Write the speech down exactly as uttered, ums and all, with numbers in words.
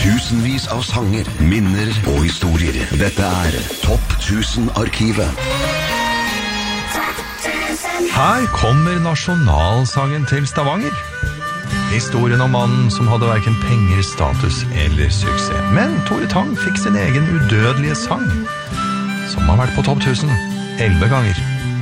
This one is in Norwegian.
Tusenvis av sanger, minner og historier. Dette er Topp tusen-arkivet. Her kommer nasjonalsangen til Stavanger. Historien om mannen som hadde hverken penger, status eller suksess. Men Tore Tang fikk sin egen udødelige sang, som har vært på Topp tusen elleve ganger.